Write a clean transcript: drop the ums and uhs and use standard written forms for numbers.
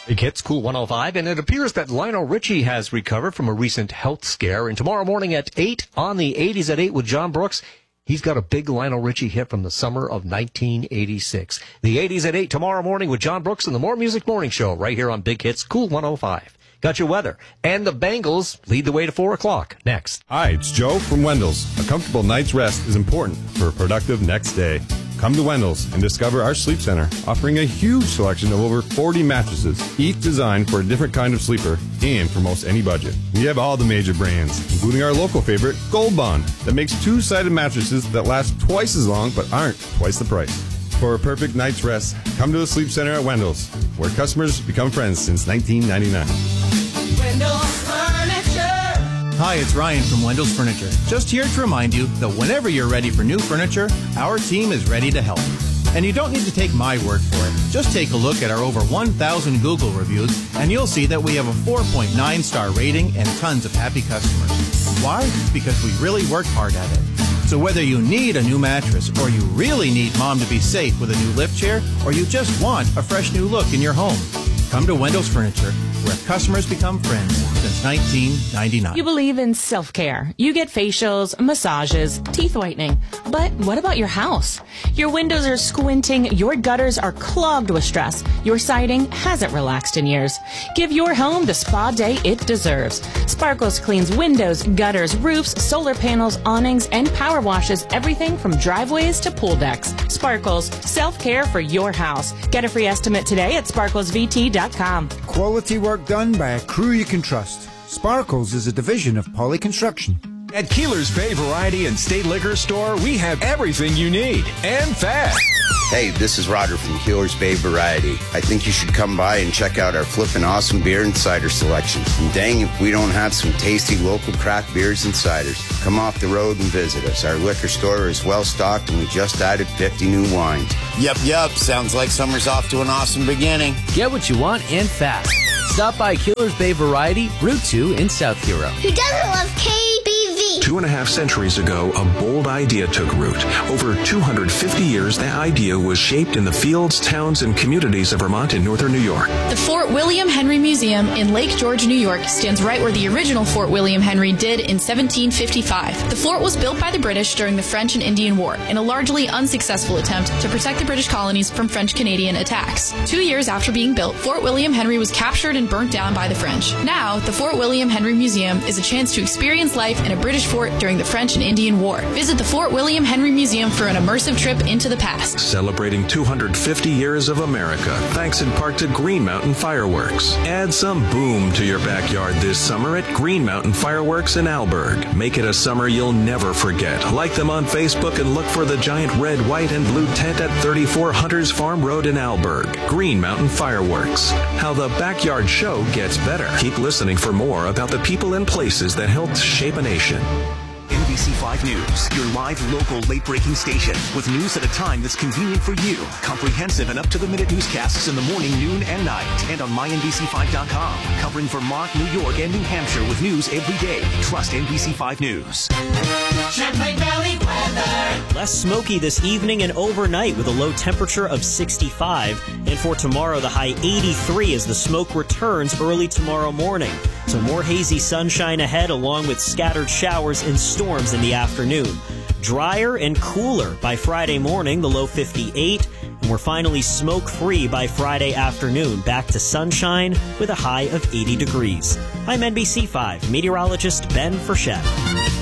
Big Hits, Cool 105, and it appears that Lionel Richie has recovered from a recent health scare. And tomorrow morning at 8 on the 80s at 8 with John Brooks, he's got a big Lionel Richie hit from the summer of 1986. The 80s at 8 tomorrow morning with John Brooks and the More Music Morning Show right here on Big Hits, Cool 105. Got your weather. And the Bengals lead the way to 4 o'clock. Next. Hi, it's Joe from Wendell's. A comfortable night's rest is important for a productive next day. Come to Wendell's and discover our sleep center, offering a huge selection of over 40 mattresses, each designed for a different kind of sleeper and for most any budget. We have all the major brands, including our local favorite, Gold Bond, that makes two-sided mattresses that last twice as long but aren't twice the price. For a perfect night's rest, come to the Sleep Center at Wendell's, where customers become friends since 1999. Wendell's Furniture. Hi, it's Ryan from Wendell's Furniture. Just here to remind you that whenever you're ready for new furniture, our team is ready to help. And you don't need to take my word for it. Just take a look at our over 1,000 Google reviews, and you'll see that we have a 4.9-star rating and tons of happy customers. Why? Because we really work hard at it. So whether you need a new mattress, or you really need Mom to be safe with a new lift chair, or you just want a fresh new look in your home, come to Wendell's Furniture, where customers become friends since 1999. You believe in self-care. You get facials, massages, teeth whitening. But what about your house? Your windows are squinting, your gutters are clogged with stress, your siding hasn't relaxed in years. Give your home the spa day it deserves. Sparkles cleans windows, gutters, roofs, solar panels, awnings, and power washes everything from driveways to pool decks. Sparkles, self-care for your house. Get a free estimate today at sparklesvt.com. Quality work done by a crew you can trust. Sparkles is a division of Poly Construction. At Keeler's Bay Variety and State Liquor Store, we have everything you need, and fast. Hey, this is Roger from Keeler's Bay Variety. I think you should come by and check out our flippin' awesome beer and cider selection. And dang if we don't have some tasty local craft beers and ciders. Come off the road and visit us. Our liquor store is well stocked and we just added 50 new wines. Yep. Sounds like summer's off to an awesome beginning. Get what you want and fast. Stop by Keeler's Bay Variety, Route 2 in South Hero. Who doesn't love KBV? 2.5 centuries ago, a bold idea took root. Over 250 years, that idea was shaped in the fields, towns, and communities of Vermont and northern New York. The Fort William Henry Museum in Lake George, New York, stands right where the original Fort William Henry did in 1755. The fort was built by the British during the French and Indian War in a largely unsuccessful attempt to protect the British colonies from French-Canadian attacks. 2 years after being built, Fort William Henry was captured and burnt down by the French. Now, the Fort William Henry Museum is a chance to experience life in a British fort during the French and Indian War. Visit the Fort William Henry Museum for an immersive trip into the past. Celebrating 250 years of America, thanks in part to Green Mountain Fireworks. Add some boom to your backyard this summer at Green Mountain Fireworks in Alberg. Make it a summer you'll never forget. Like them on Facebook and look for the giant red, white, and blue tent at 34 Hunters Farm Road in Alberg. Green Mountain Fireworks. How the backyard show gets better. Keep listening for more about the people and places that helped shape a nation. NBC5 News, your live, local, late-breaking station with news at a time that's convenient for you. Comprehensive and up-to-the-minute newscasts in the morning, noon, and night. And on mynbc5.com, covering Vermont, New York, and New Hampshire with news every day. Trust NBC5 News. Champlain Valley weather. Less smoky this evening and overnight with a low temperature of 65. And for tomorrow, the high 83 as the smoke returns early tomorrow morning. So more hazy sunshine ahead along with scattered showers and storms in the afternoon. Drier and cooler by Friday morning, the low 58. And we're finally smoke-free by Friday afternoon. Back to sunshine with a high of 80 degrees. I'm NBC5 meteorologist Ben Frechette.